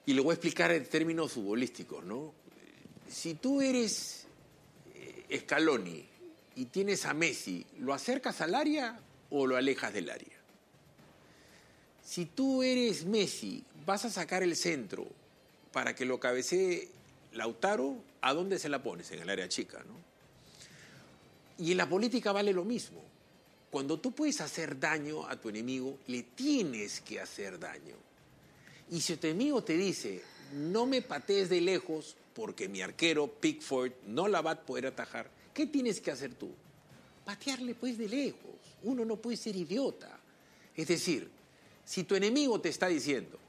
Y lo voy a explicar en términos futbolísticos, ¿no? Si tú eres Scaloni y tienes a Messi, ¿lo acercas al área o lo alejas del área? Si tú eres Messi, vas a sacar el centro para que lo cabecee Lautaro, ¿a dónde se la pones? En el área chica, ¿no? Y en la política vale lo mismo. Cuando tú puedes hacer daño a tu enemigo, le tienes que hacer daño. Y si tu enemigo te dice, no me patees de lejos porque mi arquero Pickford no la va a poder atajar, ¿qué tienes que hacer tú? Patearle pues de lejos. Uno no puede ser idiota. Es decir, si tu enemigo te está diciendo,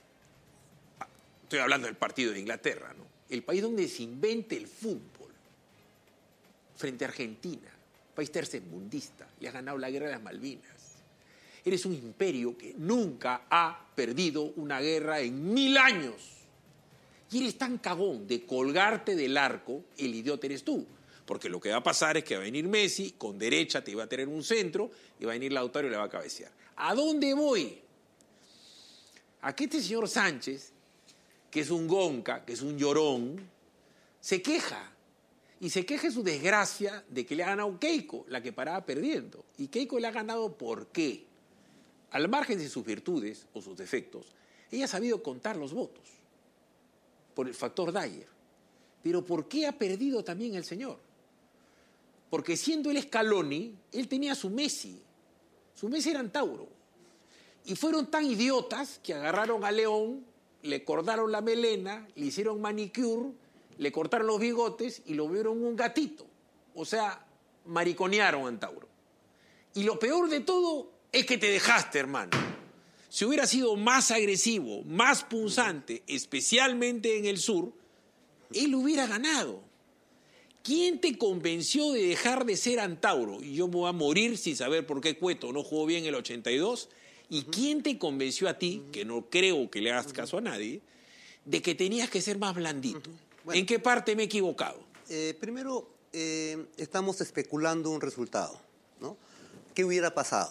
estoy hablando del partido de Inglaterra, ¿no? El país donde se inventa el fútbol, frente a Argentina, país tercermundista, le has ganado la guerra de las Malvinas. Eres un imperio que nunca ha perdido una guerra en 1000 años. Y eres tan cagón de colgarte del arco, el idiota eres tú. Porque lo que va a pasar es que va a venir Messi, con derecha te va a tener un centro, y va a venir Lautaro y le va a cabecear. ¿A dónde voy? A que este señor Sánchez, que es un gonca, que es un llorón, se queja. Y se queja de su desgracia de que le ha ganado Keiko, la que paraba perdiendo. Y Keiko le ha ganado ¿por qué? Al margen de sus virtudes o sus defectos, ella ha sabido contar los votos por el factor Dyer. Pero ¿por qué ha perdido también el señor? Porque siendo él Scaloni, él tenía su Messi. Su Messi era Antauro. Y fueron tan idiotas que agarraron a León, le cortaron la melena, le hicieron manicure, le cortaron los bigotes y lo vieron un gatito. O sea, mariconearon a Antauro. Y lo peor de todo es que te dejaste, hermano. Si hubiera sido más agresivo, más punzante, especialmente en el sur, él hubiera ganado. ¿Quién te convenció de dejar de ser Antauro? Y yo me voy a morir sin saber por qué Cueto no jugó bien el 82. ¿Y quién te convenció a ti, que no creo que le hagas caso a nadie, de que tenías que ser más blandito? Bueno, ¿en qué parte me he equivocado? Primero, estamos especulando un resultado, ¿no? ¿Qué hubiera pasado?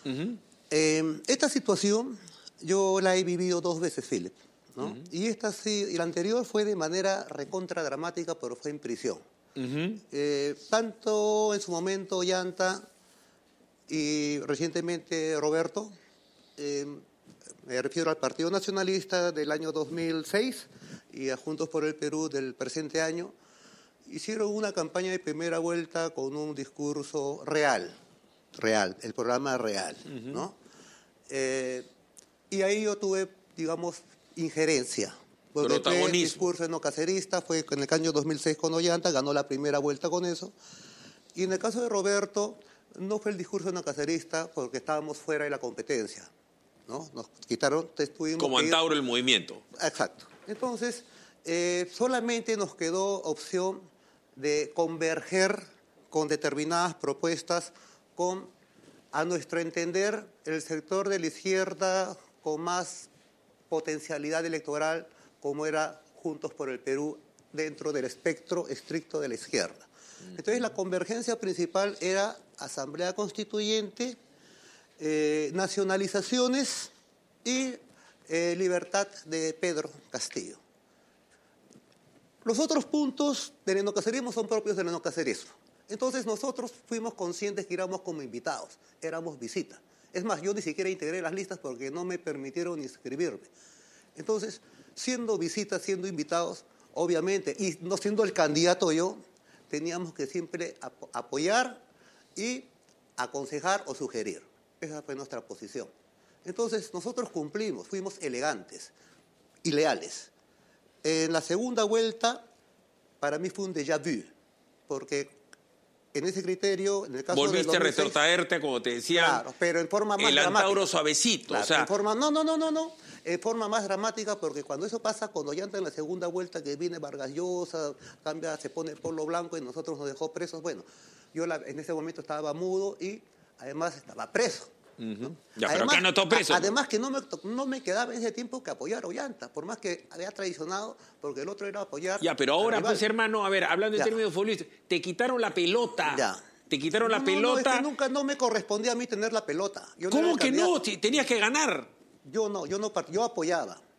Esta situación yo la he vivido 2 veces, Philip, ¿no? Y esta sí, y la anterior fue de manera recontra dramática, pero fue en prisión. Tanto en su momento Ollanta y recientemente Roberto, me refiero al Partido Nacionalista del año 2006 y a Juntos por el Perú del presente año, hicieron una campaña de primera vuelta con un discurso real, el programa real, ¿no? Y ahí yo tuve, digamos, injerencia. Porque el discurso no cacerista fue en el año 2006 con Ollanta, ganó la primera vuelta con eso. Y en el caso de Roberto, no fue el discurso no cacerista porque estábamos fuera de la competencia, ¿no? Nos quitaron, como Antauro el movimiento. Exacto. Entonces, solamente nos quedó opción de converger con determinadas propuestas con, a nuestro entender, el sector de la izquierda con más potencialidad electoral, como era Juntos por el Perú, dentro del espectro estricto de la izquierda. Entonces, la convergencia principal era Asamblea Constituyente, nacionalizaciones y libertad de Pedro Castillo. Los otros puntos del enocacerismo son propios del enocacerismo. Entonces, nosotros fuimos conscientes que íbamos como invitados, éramos visita. Es más, yo ni siquiera integré las listas porque no me permitieron inscribirme. Entonces, siendo visitas, siendo invitados, obviamente, y no siendo el candidato yo, teníamos que siempre apoyar y aconsejar o sugerir. Esa fue nuestra posición. Entonces, nosotros cumplimos, fuimos elegantes y leales. En la segunda vuelta, para mí fue un déjà vu, porque en ese criterio, en el caso volviste a retrotraerte, como te decía, claro, pero en forma más el dramática. Antauro suavecito. Claro, o sea, en forma, no, en forma más dramática, porque cuando eso pasa, cuando Ollanta en la segunda vuelta, que viene Vargas Llosa, cambia, se pone el polo blanco y nosotros nos dejó presos, bueno, yo en ese momento estaba mudo y además estaba preso. ¿no? Ya, además, pero acá no está preso. Además que no me quedaba en ese tiempo que apoyar a Ollanta, por más que había traicionado, porque el otro era apoyar. Ya, pero ahora, pues, hermano, a ver, hablando en términos futbolísticos, te quitaron la pelota. Ya. Te quitaron la pelota. Es que nunca no me correspondía a mí tener la pelota. ¿Cómo que no? Tenías que ganar. Yo apoyaba.